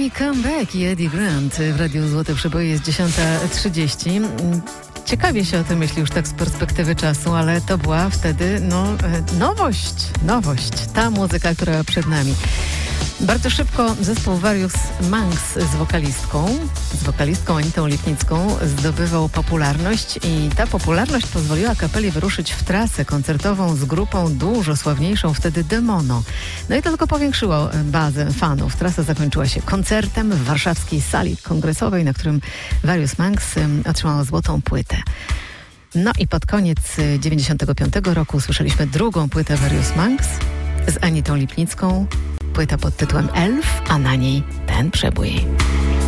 Me Come Back i Eddie Grant w Radiu Złote Przeboje jest 10:30. Ciekawie się o tym myśli już tak z perspektywy czasu, ale to była wtedy nowość. Ta muzyka, która przed nami. Bardzo szybko zespół Various Monks z wokalistką Anitą Lipnicką zdobywał popularność i ta popularność pozwoliła kapeli wyruszyć w trasę koncertową z grupą dużo sławniejszą wtedy Demono. No i to tylko powiększyło bazę fanów. Trasa zakończyła się koncertem w warszawskiej sali kongresowej, na którym Various Monks otrzymało złotą płytę. No i pod koniec 95 roku usłyszeliśmy drugą płytę Various Monks z Anitą Lipnicką. Płyta pod tytułem Elf, a na niej ten przebój.